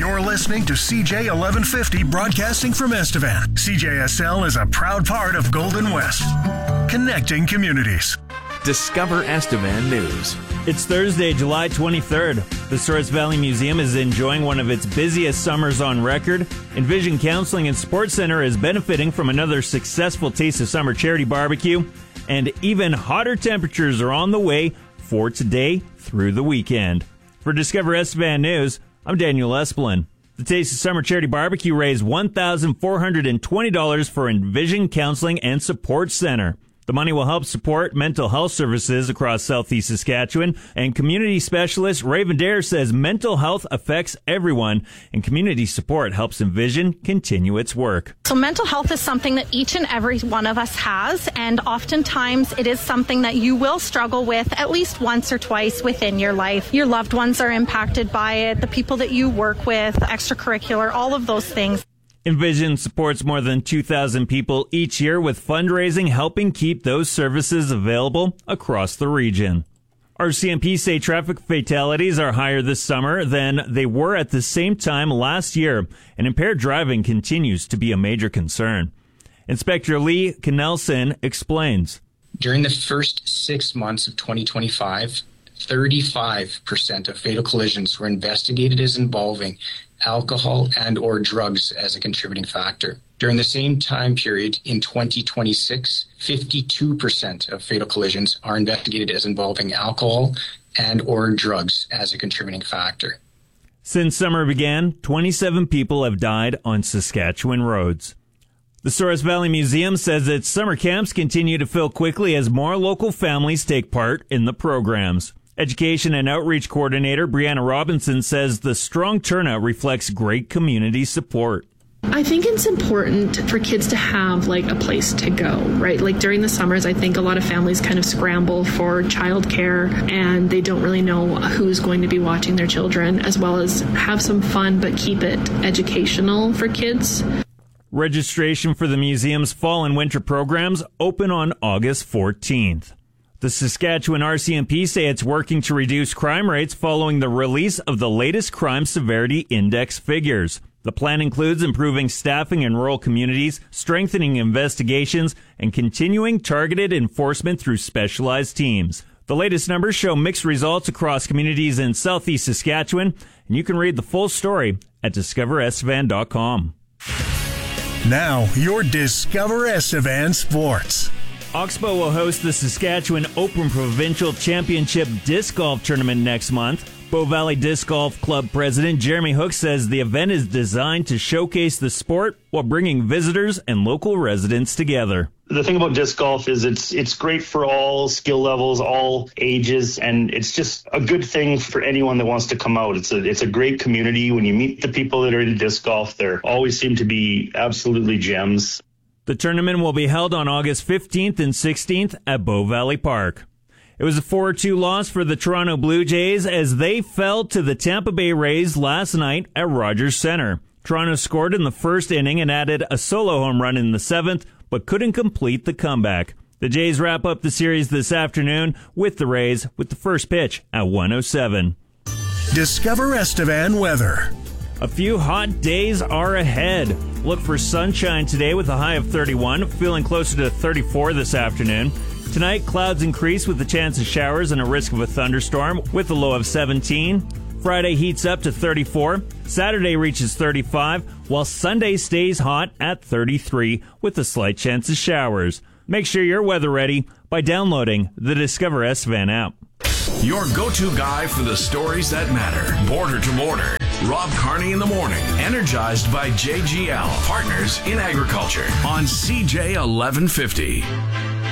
You're listening to CJ 1150 broadcasting from Estevan. CJSL is a proud part of Golden West, connecting communities. Discover Estevan News. It's Thursday, July 23rd. The Souris Valley Museum is enjoying one of its busiest summers on record. Envision Counseling and Sports Center is benefiting from another successful Taste of Summer charity barbecue. And even hotter temperatures are on the way for today through the weekend. For Discover Estevan News, I'm Daniel Espelin. The Taste of Summer charity barbecue raised $1,420 for Envision Counseling and Support Center. The money will help support mental health services across southeast Saskatchewan, and community specialist Raven Dare says mental health affects everyone, and community support helps Envision continue its work. So mental health is something that each and every one of us has, and oftentimes it is something that you will struggle with at least once or twice within your life. Your loved ones are impacted by it, the people that you work with, extracurricular, all of those things. Envision supports more than 2,000 people each year with fundraising helping keep those services available across the region. RCMP say traffic fatalities are higher this summer than they were at the same time last year, and impaired driving continues to be a major concern. Inspector Lee Knelson explains. During the first 6 months of 2025, 35% of fatal collisions were investigated as involving alcohol and or drugs as a contributing factor. During the same time period in 2026, 52% of fatal collisions are investigated as involving alcohol and or drugs as a contributing factor. Since summer began, 27 people have died on Saskatchewan roads. The Souris Valley Museum says its summer camps continue to fill quickly as more local families take part in the programs. Education and Outreach Coordinator Brianna Robinson says the strong turnout reflects great community support. I think it's important for kids to have a place to go, right? During the summers, I think a lot of families kind of scramble for childcare and they don't really know who's going to be watching their children, as well as have some fun but keep it educational for kids. Registration for the museum's fall and winter programs open on August 14th. The Saskatchewan RCMP say it's working to reduce crime rates following the release of the latest crime severity index figures. The plan includes improving staffing in rural communities, strengthening investigations, and continuing targeted enforcement through specialized teams. The latest numbers show mixed results across communities in southeast Saskatchewan, and you can read the full story at discoverestevan.com. Now, your Discover Estevan Sports. Oxbow will host the Saskatchewan Open Provincial Championship Disc Golf Tournament next month. Bow Valley Disc Golf Club President Jeremy Hook says the event is designed to showcase the sport while bringing visitors and local residents together. The thing about disc golf is it's great for all skill levels, all ages, and it's just a good thing for anyone that wants to come out. It's a great community. When you meet the people that are into disc golf, they always seem to be absolutely gems. The tournament will be held on August 15th and 16th at Bow Valley Park. It was a 4-2 loss for the Toronto Blue Jays as they fell to the Tampa Bay Rays last night at Rogers Centre. Toronto scored in the first inning and added a solo home run in the 7th, but couldn't complete the comeback. The Jays wrap up the series this afternoon with the Rays with the first pitch at 1:07. Discover Estevan weather. A few hot days are ahead. Look for sunshine today with a high of 31, feeling closer to 34 this afternoon. Tonight, clouds increase with a chance of showers and a risk of a thunderstorm with a low of 17. Friday heats up to 34. Saturday reaches 35, while Sunday stays hot at 33 with a slight chance of showers. Make sure you're weather ready by downloading the Discover Estevan app. Your go-to guy for the stories that matter. Border to border. Rob Carney in the morning. Energized by JGL. Partners in Agriculture. On CJ 1150.